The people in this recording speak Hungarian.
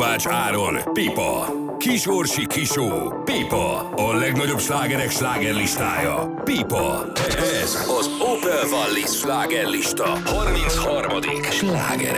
Kovács Áron, Pipa. Kis Orsi Kisó, Pipa. A legnagyobb slágerek slágerlistája. Pipa. Ez az Opel Wallis slágerlista 33. slágere.